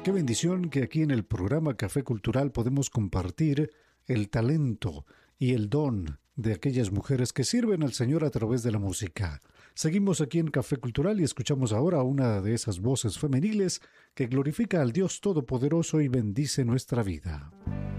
Qué bendición que aquí en el programa Café Cultural podemos compartir el talento y el don de aquellas mujeres que sirven al Señor a través de la música. Seguimos aquí en Café Cultural y escuchamos ahora una de esas voces femeniles que glorifica al Dios Todopoderoso y bendice nuestra vida.